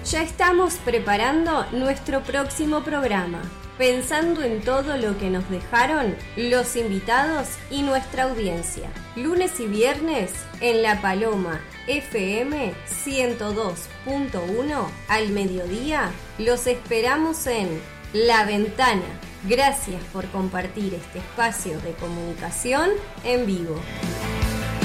Ya estamos preparando nuestro próximo programa, pensando en todo lo que nos dejaron los invitados y nuestra audiencia. Lunes y viernes en La Paloma FM 102.1 al mediodía los esperamos en La Ventana. Gracias por compartir este espacio de comunicación en vivo.